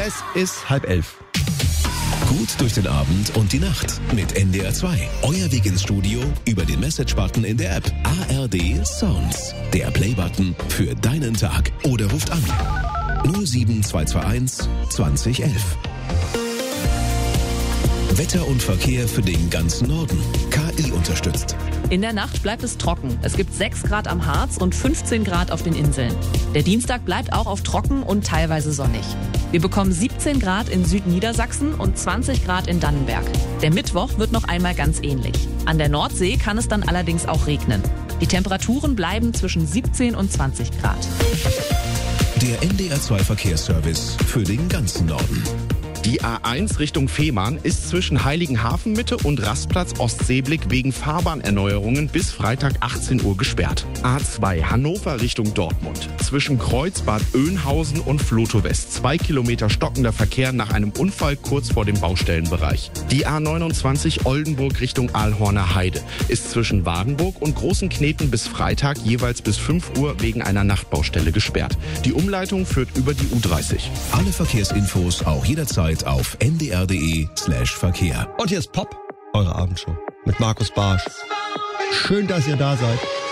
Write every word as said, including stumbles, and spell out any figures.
Es ist halb elf. Gut durch den Abend und die Nacht mit N D R zwei. Euer Weg ins Studio über den Message-Button in der App. A R D Sounds. Der Play-Button für deinen Tag. Oder ruft an. null sieben zwei zwei eins zwanzig elf. Wetter und Verkehr für den ganzen Norden. K I unterstützt. In der Nacht bleibt es trocken. Es gibt sechs Grad am Harz und fünfzehn Grad auf den Inseln. Der Dienstag bleibt auch auf trocken und teilweise sonnig. Wir bekommen siebzehn Grad in Südniedersachsen und zwanzig Grad in Dannenberg. Der Mittwoch wird noch einmal ganz ähnlich. An der Nordsee kann es dann allerdings auch regnen. Die Temperaturen bleiben zwischen siebzehn und zwanzig Grad. Der N D R zwei Verkehrsservice für den ganzen Norden. Die A eins Richtung Fehmarn ist zwischen Heiligenhafen-Mitte und Rastplatz Ostseeblick wegen Fahrbahnerneuerungen bis Freitag achtzehn Uhr gesperrt. A zwei Hannover Richtung Dortmund. Zwischen Kreuzbad Oeynhausen und Floto West. Zwei Kilometer stockender Verkehr nach einem Unfall kurz vor dem Baustellenbereich. Die A neunundzwanzig Oldenburg Richtung Aalhorner Heide ist zwischen Wadenburg und Großen Kneten bis Freitag jeweils bis fünf Uhr wegen einer Nachtbaustelle gesperrt. Die Umleitung führt über die U dreißig. Alle Verkehrsinfos auch jederzeit auf n d r punkt d e slash Verkehr. Und hier ist Pop, eure Abendshow mit Markus Barsch. Schön, dass ihr da seid.